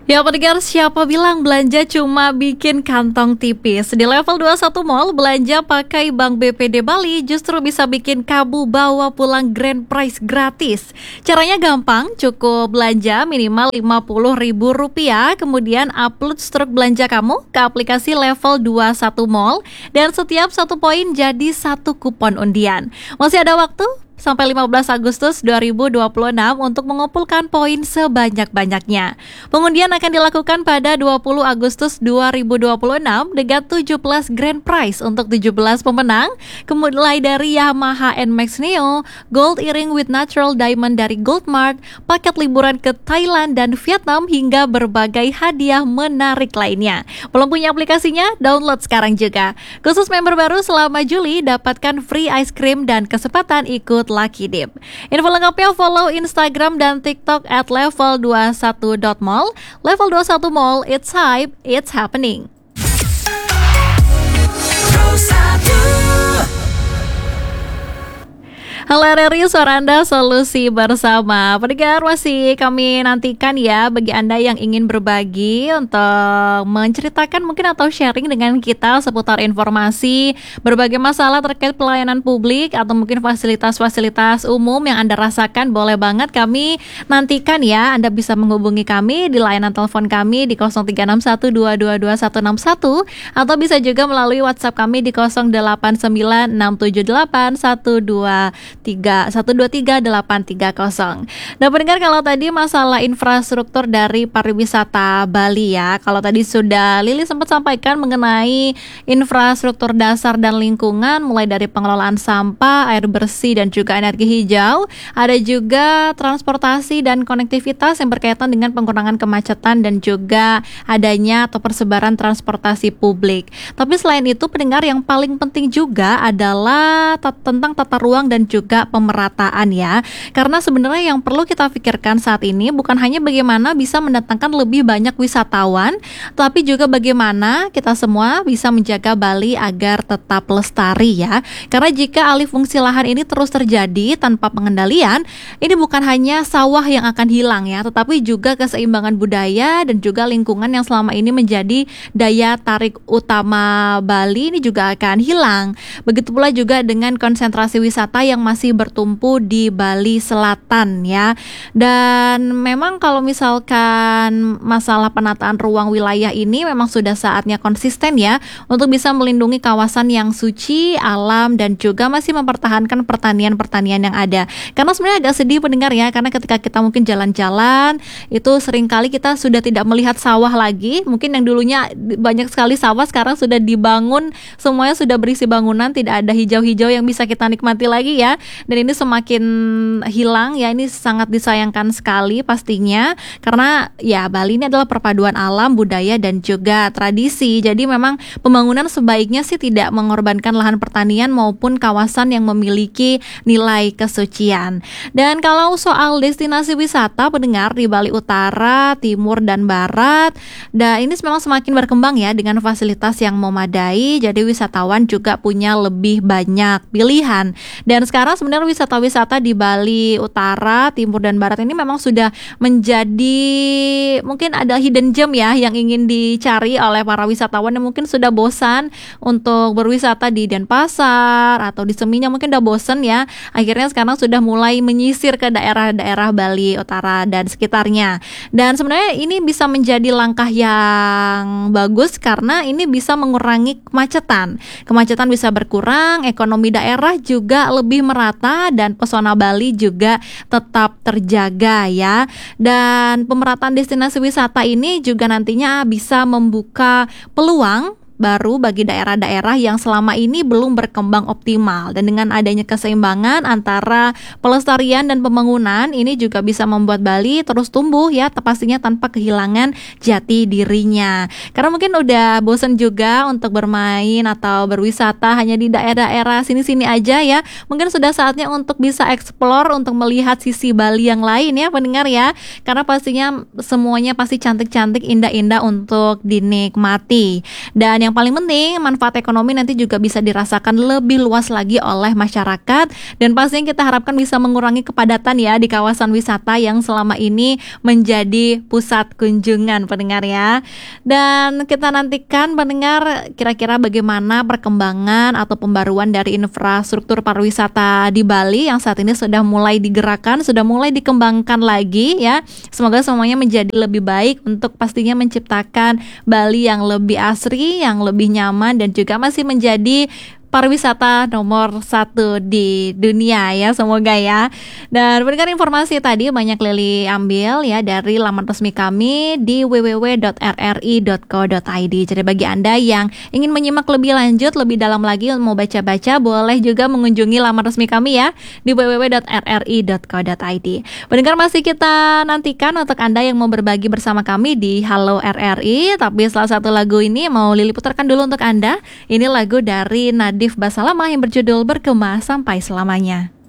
Ya pendengar, siapa bilang belanja cuma bikin kantong tipis? Di level 21 Mall, belanja pakai Bank BPD Bali justru bisa bikin kamu bawa pulang grand prize gratis. Caranya gampang, cukup belanja minimal Rp50.000, kemudian upload struk belanja kamu ke aplikasi level 21 Mall, dan setiap satu poin jadi satu kupon undian. Masih ada waktu sampai 15 Agustus 2026 untuk mengumpulkan poin sebanyak-banyaknya. Pengundian akan dilakukan pada 20 Agustus 2026 dengan 17 grand prize untuk 17 pemenang, mulai dari Yamaha NMAX Neo, gold earring with natural diamond dari Goldmart, paket liburan ke Thailand dan Vietnam, hingga berbagai hadiah menarik lainnya. Belum punya aplikasinya? Download sekarang juga. Khusus member baru selama Juli, dapatkan free ice cream dan kesempatan ikut Lucky Dip. Info lengkapnya follow Instagram dan TikTok at level21.mall. Level 21 Mall, it's hype, it's happening. Halo RRI, suara Anda, solusi bersama. Pendengar, masih kami nantikan ya bagi Anda yang ingin berbagi untuk menceritakan mungkin atau sharing dengan kita seputar informasi berbagai masalah terkait pelayanan publik atau mungkin fasilitas-fasilitas umum yang Anda rasakan. Boleh banget kami nantikan ya. Anda bisa menghubungi kami di layanan telepon kami di 0361222161 atau bisa juga melalui WhatsApp kami di 089678123830. Nah pendengar, kalau tadi masalah infrastruktur dari pariwisata Bali ya, kalau tadi sudah Lili sempat sampaikan mengenai infrastruktur dasar dan lingkungan, mulai dari pengelolaan sampah, air bersih dan juga energi hijau. Ada juga transportasi dan konektivitas yang berkaitan dengan pengurangan kemacetan dan juga adanya atau persebaran transportasi publik. Tapi selain itu pendengar, yang paling penting juga adalah tentang tata ruang dan juga pemerataan ya. Karena sebenarnya yang perlu kita pikirkan saat ini bukan hanya bagaimana bisa mendatangkan lebih banyak wisatawan, tapi juga bagaimana kita semua bisa menjaga Bali agar tetap lestari ya. Karena jika alih fungsi lahan ini terus terjadi tanpa pengendalian, ini bukan hanya sawah yang akan hilang ya, tetapi juga keseimbangan budaya dan juga lingkungan yang selama ini menjadi daya tarik utama Bali ini juga akan hilang. Begitu pula juga dengan konsentrasi wisata yang masih bertumpu di Bali Selatan ya. Dan memang kalau misalkan masalah penataan ruang wilayah ini memang sudah saatnya konsisten ya, untuk bisa melindungi kawasan yang suci, alam, dan juga masih mempertahankan pertanian-pertanian yang ada. Karena sebenarnya agak sedih pendengar ya, karena ketika kita mungkin jalan-jalan itu seringkali kita sudah tidak melihat sawah lagi. Mungkin yang dulunya banyak sekali sawah sekarang sudah dibangun, semuanya sudah berisi bangunan, tidak ada hijau-hijau yang bisa kita nikmati lagi ya. Dan ini semakin hilang ya, ini sangat disayangkan sekali pastinya, karena ya Bali ini adalah perpaduan alam, budaya dan juga tradisi. Jadi memang pembangunan sebaiknya sih tidak mengorbankan lahan pertanian maupun kawasan yang memiliki nilai kesucian. Dan kalau soal destinasi wisata pendengar di Bali Utara, Timur dan Barat, dan ini memang semakin berkembang ya dengan fasilitas yang memadai. Jadi wisatawan juga punya lebih banyak pilihan. Dan sekarang sebenarnya wisata-wisata di Bali Utara, Timur dan Barat ini memang sudah menjadi, mungkin ada hidden gem ya yang ingin dicari oleh para wisatawan yang mungkin sudah bosan untuk berwisata di Denpasar atau di Seminyak, mungkin udah bosan ya. Akhirnya sekarang sudah mulai menyisir ke daerah-daerah Bali Utara dan sekitarnya. Dan sebenarnya ini bisa menjadi langkah yang bagus karena ini bisa mengurangi kemacetan. Kemacetan bisa berkurang, ekonomi daerah juga lebih merata, dan pesona Bali juga tetap terjaga ya. Dan pemerataan destinasi wisata ini juga nantinya bisa membuka peluang baru bagi daerah-daerah yang selama ini belum berkembang optimal. Dan dengan adanya keseimbangan antara pelestarian dan pembangunan, ini juga bisa membuat Bali terus tumbuh ya, pastinya tanpa kehilangan jati dirinya. Karena mungkin udah bosan juga untuk bermain atau berwisata hanya di daerah-daerah sini-sini aja ya. Mungkin sudah saatnya untuk bisa explore, untuk melihat sisi Bali yang lain ya pendengar ya. Karena pastinya semuanya pasti cantik-cantik, indah-indah untuk dinikmati. Dan Dan yang paling penting, manfaat ekonomi nanti juga bisa dirasakan lebih luas lagi oleh masyarakat, dan pastinya kita harapkan bisa mengurangi kepadatan ya di kawasan wisata yang selama ini menjadi pusat kunjungan pendengar ya. Dan kita nantikan pendengar kira-kira bagaimana perkembangan atau pembaruan dari infrastruktur pariwisata di Bali yang saat ini sudah mulai digerakkan, sudah mulai dikembangkan lagi ya. Semoga semuanya menjadi lebih baik untuk pastinya menciptakan Bali yang lebih asri, yang lebih nyaman, dan juga masih menjadi pariwisata nomor 1 di dunia ya, semoga ya. Dan berikan informasi tadi banyak Lili ambil ya dari laman resmi kami di www.rri.co.id. Jadi bagi Anda yang ingin menyimak lebih lanjut, lebih dalam lagi, mau baca-baca, boleh juga mengunjungi laman resmi kami ya di www.rri.co.id. Pendengar, masih kita nantikan untuk Anda yang mau berbagi bersama kami di Halo RRI. Tapi salah satu lagu ini mau Lili putarkan dulu untuk Anda. Ini lagu dari Nadif Basalamah yang berjudul Bergema Sampai Selamanya.